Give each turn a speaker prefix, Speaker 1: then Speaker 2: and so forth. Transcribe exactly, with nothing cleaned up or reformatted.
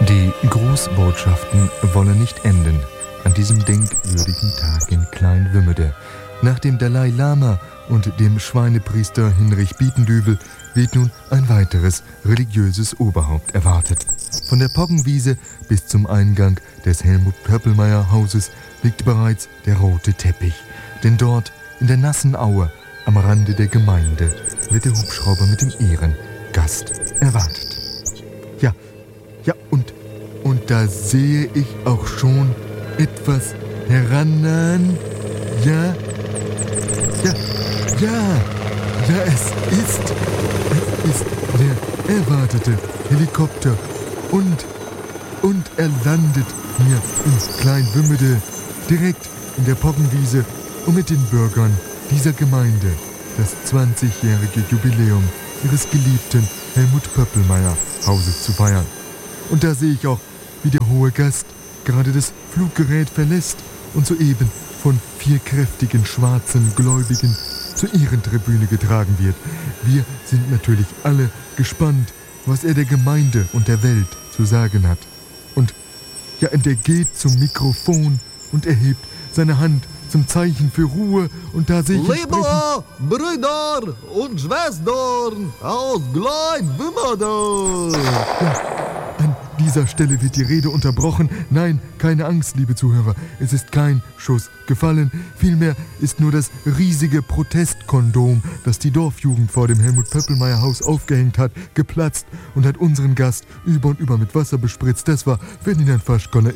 Speaker 1: Die Grußbotschaften wollen nicht enden an diesem denkwürdigen Tag in Klein-Wümmede. Nach dem Dalai Lama und dem Schweinepriester Hinrich Bietendüvel wird nun ein weiteres religiöses Oberhaupt erwartet. Von der Poggenwiese bis zum Eingang des Helmut-Pöppelmeier-Hauses liegt bereits der rote Teppich. Denn dort, in der nassen Aue, am Rande der Gemeinde, wird der Hubschrauber mit dem Ehrengast erwartet. Ja, ja, und, und da sehe ich auch schon etwas herannahen. Ja, ja, ja, ja, es ist, es ist der erwartete Helikopter. Und, und er landet hier in Klein-Wümmede, direkt in der Poggenwiese, um mit den Bürgern dieser Gemeinde das zwanzigjährige Jubiläum ihres geliebten Helmut-Pöppelmeier-Hauses zu feiern. Und da sehe ich auch, wie der hohe Gast gerade das Fluggerät verlässt und soeben von vier kräftigen schwarzen Gläubigen zu ihren Tribüne getragen wird. Wir sind natürlich alle gespannt, was er der Gemeinde und der Welt zu sagen hat. Und ja, und er geht zum Mikrofon und erhebt seine Hand zum Zeichen für Ruhe, und da sehe ich
Speaker 2: Liebe Brüder und Schwestern aus Klein-Wümmede.
Speaker 1: Ja, an dieser Stelle wird die Rede unterbrochen. Nein, keine Angst, liebe Zuhörer. Es ist kein Schuss gefallen. Vielmehr ist nur das riesige Protestkondom, das die Dorfjugend vor dem Helmut-Pöppelmeier-Haus aufgehängt hat, geplatzt und hat unseren Gast über und über mit Wasser bespritzt. Das war Ferdinand Faschkoller.